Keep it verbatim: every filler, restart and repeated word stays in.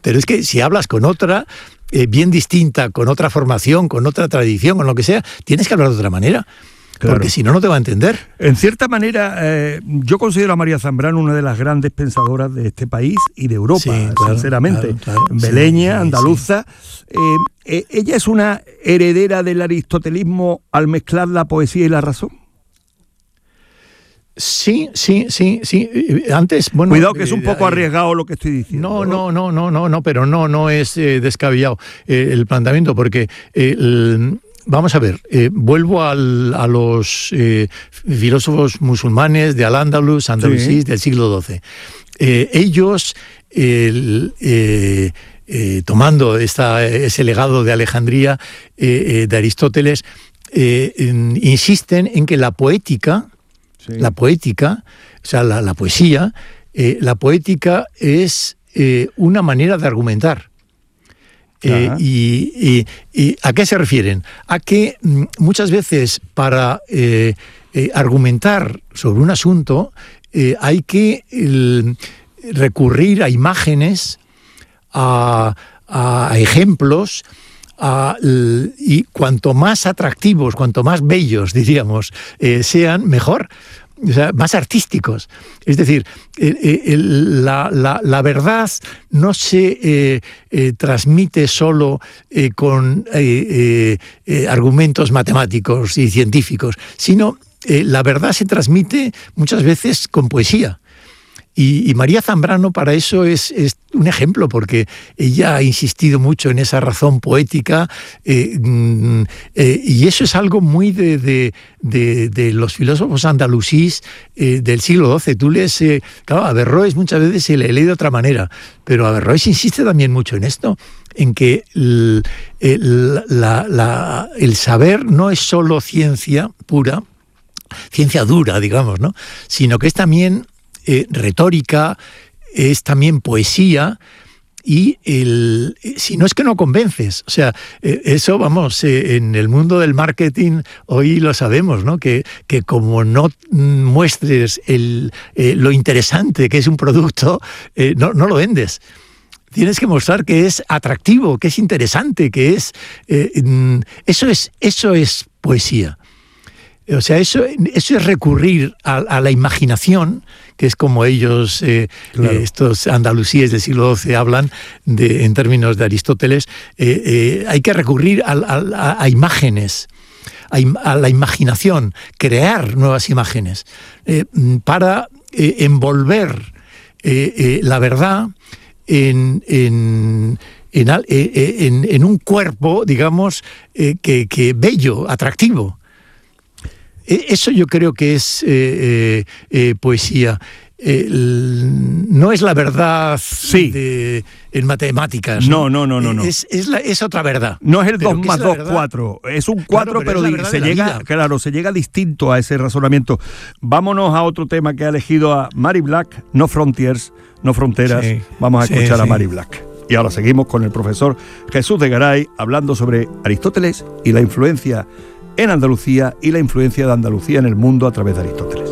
Pero es que si hablas con otra, eh, bien distinta, con otra formación, con otra tradición, con lo que sea, tienes que hablar de otra manera. Claro. Porque si no, no te va a entender. En cierta manera, eh, yo considero a María Zambrano una de las grandes pensadoras de este país y de Europa, sí, claro, sinceramente. Claro, claro. Beleña, sí, andaluza. Sí. Eh, eh, ¿Ella es una heredera del aristotelismo al mezclar la poesía y la razón? Sí, sí, sí, sí. Antes, bueno, cuidado que es un poco eh, arriesgado lo que estoy diciendo. No, no, no, no, no, no, pero no, no es eh, descabellado eh, el planteamiento, porque eh, el, vamos a ver, eh, vuelvo al, a los eh, filósofos musulmanes de Al-Ándalus, andalusí, sí. del siglo doce. Eh, ellos, eh, eh, eh, tomando esta, ese legado de Alejandría, eh, eh, de Aristóteles, eh, en, insisten en que la poética, sí. la poética, o sea, la, la poesía, eh, la poética es eh, una manera de argumentar. Eh, y, y, ¿Y a qué se refieren? A que mm, muchas veces para eh, eh, argumentar sobre un asunto eh, hay que el, recurrir a imágenes, a, a ejemplos, a, el, y cuanto más atractivos, cuanto más bellos, diríamos, eh, sean, mejor. O sea, más artísticos. Es decir, eh, eh, la, la, la verdad no se eh, eh, transmite solo eh, con eh, eh, argumentos matemáticos y científicos, sino eh, la verdad se transmite muchas veces con poesía. Y, y María Zambrano para eso es, es un ejemplo, porque ella ha insistido mucho en esa razón poética eh, eh, y eso es algo muy de, de, de, de los filósofos andalusíes eh, del siglo doce. Tú lees, eh, claro, Averroes muchas veces se le lee de otra manera, pero Averroes insiste también mucho en esto, en que el, el, la, la, el saber no es solo ciencia pura, ciencia dura, digamos, ¿no? Sino que es también Eh, retórica, es también poesía y el, si no es que no convences, o sea, eh, eso vamos, eh, en el mundo del marketing hoy lo sabemos, ¿no? Que, que como no muestres el, eh, lo interesante que es un producto, eh, no, no lo vendes. Tienes que mostrar que es atractivo, que es interesante, que es eh, eso es eso es poesía. O sea, eso, eso es recurrir a, a la imaginación, que es como ellos, eh, claro. eh, estos andalusíes del siglo doce, hablan de, en términos de Aristóteles. Eh, eh, hay que recurrir a, a, a imágenes, a, a la imaginación, crear nuevas imágenes, eh, para eh, envolver eh, eh, la verdad en... en En, en, en un cuerpo, digamos, eh, que, que bello, atractivo. Eso yo creo que es eh, eh, poesía. Eh, no es la verdad sí. de, en matemáticas. No, no, no, no. no. Es, es, la, es otra verdad. No es el dos más dos, cuatro. Es un cuatro, claro, pero, pero se llega, claro, se llega distinto a ese razonamiento. Vámonos a otro tema que ha elegido a Mary Black, No Frontiers, No Fronteras. Sí, Vamos a sí, escuchar sí. a Mary Black. Y ahora seguimos con el profesor Jesús de Garay hablando sobre Aristóteles y la influencia en Andalucía y la influencia de Andalucía en el mundo a través de Aristóteles.